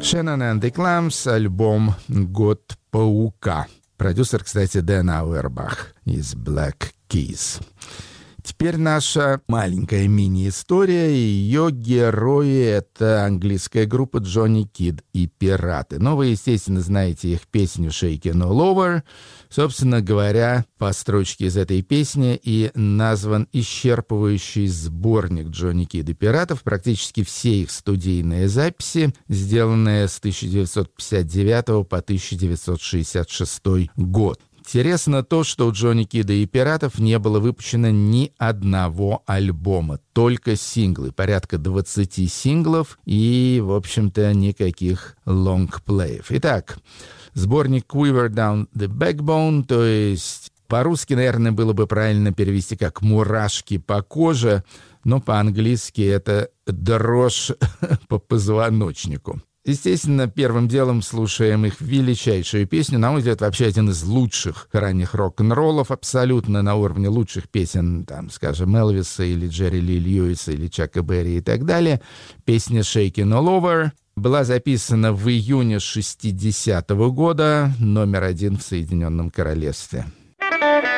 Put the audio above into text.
Shannon and the Clams, альбом «Год паука». Продюсер, кстати, Дэн Ауэрбах из Black Keys. Теперь наша маленькая мини-история. Ее герои — это английская группа Джонни Кид и Пираты. Но вы, естественно, знаете их песню «Shakin' All Over». Собственно говоря, по строчке из этой песни и назван исчерпывающий сборник Джонни Кид и Пиратов. Практически все их студийные записи, сделанные с 1959 по 1966 год. Интересно то, что у Джонни Кида и Пиратов не было выпущено ни одного альбома, только синглы, порядка 20 синглов и, в общем-то, никаких лонгплеев. Итак, сборник «Quiver Down the Backbone», то есть по-русски, наверное, было бы правильно перевести как «мурашки по коже», но по-английски это «дрожь по позвоночнику». Естественно, первым делом слушаем их величайшую песню. На мой взгляд, вообще один из лучших ранних рок-н-роллов, абсолютно на уровне лучших песен, там, скажем, Элвиса или Джерри Ли Льюиса или Чака Берри и так далее. Песня «Shakin' All Over» была записана в июне 60-го года, номер 1 в Соединенном Королевстве.